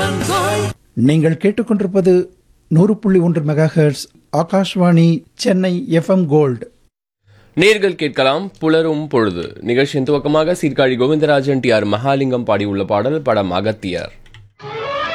நீங்கள் கேட்டுக்கொண்டிருப்பது 100.1 megahertz Akashvani Chennai FM gold. நேர்கள் கேட்கலாம் புலரும் பொழுது நிகழ்ச்சியின் துவக்கமாக சீர்காழி கோவிந்தராஜன் டி ஆர் மகாலிங்கம் பாடியுள்ள பாடல் படம் அகத்தியர்.